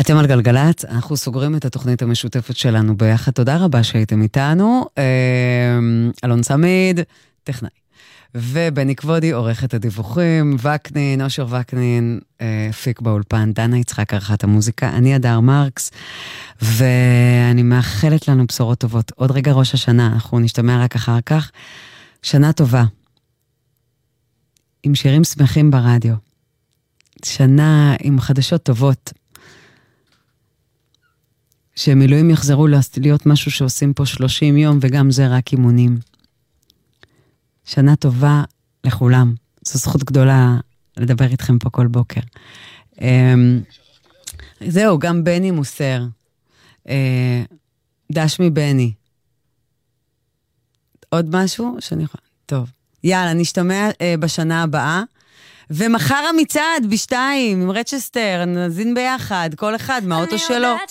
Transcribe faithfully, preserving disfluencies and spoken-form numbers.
אתם על גלגלת, אנחנו סוגרים את התוכנית המשותפת שלנו ביחד. תודה רבה שהייתם איתנו. אלון סמיד, טכנאי. ובני כבודי, עורכת הדיווחים, וקנין, אושר וקנין, פיק באולפן, דנה יצחק ערכת המוזיקה, אני אדר מרקס, ואני מאחלת לנו בשורות טובות. עוד רגע ראש השנה, אנחנו נשתמע רק אחר כך. שנה טובה. עם שירים שמחים ברדיו. שנה עם חדשות טובות. שמילואים יחזרו להיות משהו שעושים פה שלושים יום, וגם זה רק אימונים. שנה טובה לכולם. זו זכות גדולה לדבר איתכם פה כל בוקר. זהו, גם בני מוסר. דש מבני. עוד משהו שאני יכולה? טוב. יאללה, נשתמע בשנה הבאה. ומחר המצעד בשתיים, עם רצ'סטר, נזין ביחד, כל אחד מהאוטו שלו.